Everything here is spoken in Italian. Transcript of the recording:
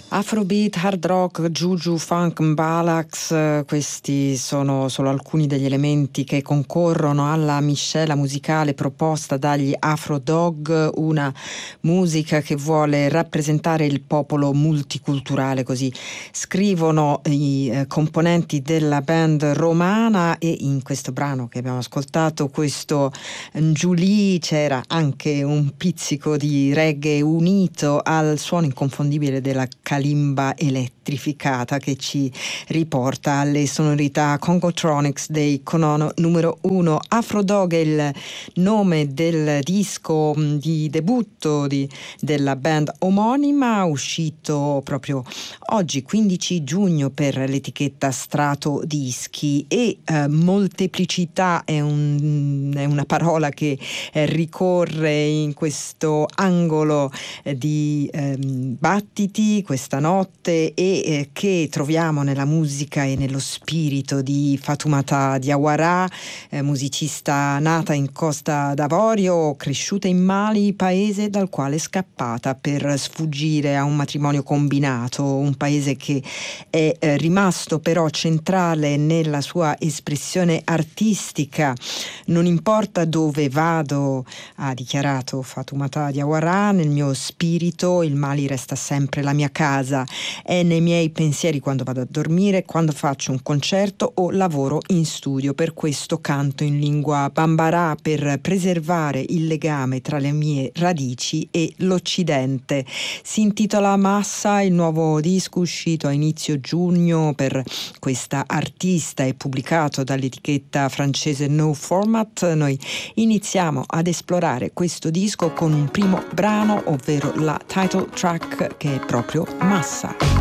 Afrobeat, hard rock, juju, funk, mbalax, questi sono solo alcuni degli elementi che concorrono alla miscela musicale proposta dagli Afro Dog, una musica che vuole rappresentare il popolo multiculturale, così scrivono i componenti della band romana. E in questo brano che abbiamo ascoltato, questo Njuli, c'era anche un pizzico di reggae unito al suono inconfondibile della kalimba elettrificata che ci riporta alle sonorità Congotronics dei Konono numero 1. Afrodog è il nome del disco di debutto della band omonima, uscito proprio oggi 15 giugno per l'etichetta Strato Dischi. E molteplicità è una parola che ricorre in questo angolo di battiti questa notte e che troviamo nella musica e nello spirito di Fatoumata Diawara, musicista nata in Costa d'Avorio, cresciuta in Mali, paese dal quale è scappata per sfuggire a un matrimonio combinato, un paese che è rimasto però centrale nella sua espressione artistica. Non importa dove vado, ha dichiarato Fatoumata Diawara, nel mio spirito il Mali resta sempre la mia casa, è nei miei pensieri quando vado a dormire, quando faccio un concerto o lavoro in studio. Per questo canto in lingua bambara, per preservare il legame tra le mie radici e l'Occidente. Si intitola Massa, il nuovo disco uscito a inizio giugno per questa artista e pubblicato dall'etichetta francese No Format. Noi iniziamo ad esplorare questo disco con un primo brano, ovvero la title track, che è proprio Massa.